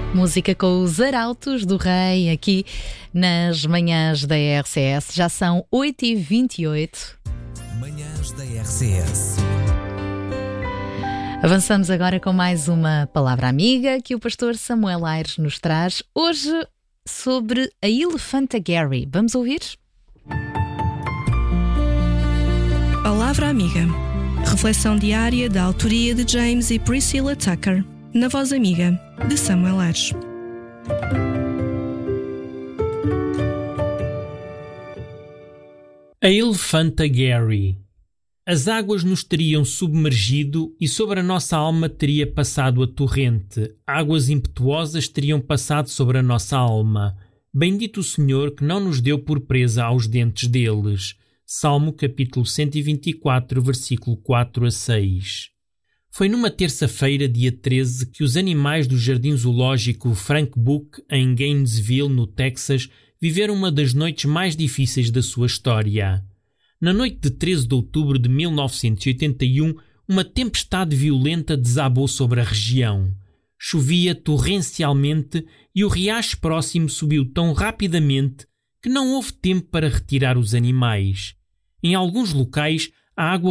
Música com os Arautos do Rei aqui nas manhãs da RCS. Já são 8h28. Manhãs da RCS. Avançamos agora com mais uma palavra amiga que o pastor Samuel Aires nos traz. Hoje sobre a elefanta Gary. Vamos ouvir? Palavra amiga. Reflexão diária da autoria de James e Priscilla Tucker. Na voz amiga de Samuel Aires. A elefanta Gary. As águas nos teriam submergido e sobre a nossa alma teria passado a torrente. Águas impetuosas teriam passado sobre a nossa alma. Bendito o Senhor que não nos deu por presa aos dentes deles. Salmo capítulo 124, versículo 4 a 6. Foi numa terça-feira, dia 13, que os animais do Jardim Zoológico Frank Book, em Gainesville, no Texas, viveram uma das noites mais difíceis da sua história. Na noite de 13 de outubro de 1981, uma tempestade violenta desabou sobre a região. Chovia torrencialmente e o riacho próximo subiu tão rapidamente que não houve tempo para retirar os animais. Em alguns locais, a água